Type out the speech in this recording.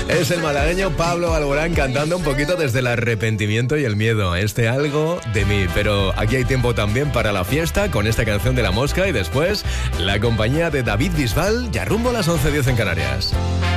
Es el malagueño Pablo Alborán cantando un poquito desde el arrepentimiento y el miedo. Algo de mí. Pero aquí hay tiempo también para la fiesta con esta canción de La Mosca y después la compañía de David Bisbal, ya rumbo a las 11:10 en Canarias.